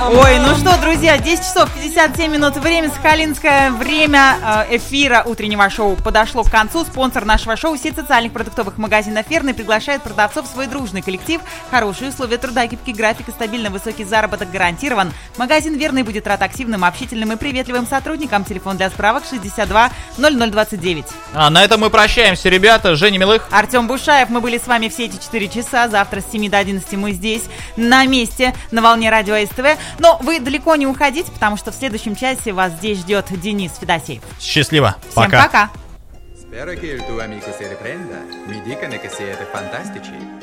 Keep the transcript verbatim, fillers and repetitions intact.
Ой, ну что, друзья, десять часов пятьдесят семь минут, время сахалинское, время эфира утреннего шоу подошло к концу. Спонсор нашего шоу — сеть социальных продуктовых магазинов «Верный» приглашает продавцов в свой дружный коллектив. Хорошие условия труда, гибкий график и стабильно высокий заработок гарантирован. Магазин «Верный» будет рад активным, общительным и приветливым сотрудникам. Телефон для справок шестьдесят два ноль ноль двадцать девять. А на этом мы прощаемся, ребята. Женя Милых, Артем Бушаев. Мы были с вами все эти четыре часа. Завтра с семи до одиннадцати мы здесь, на месте, на волне радио СТВ. Но вы далеко не уходите, потому что в следующем часе вас здесь ждет Денис Федосеев. Счастливо. Всем пока. пока. Spero che il tuo amico si riprenda. Mi dicono che siete fantastici.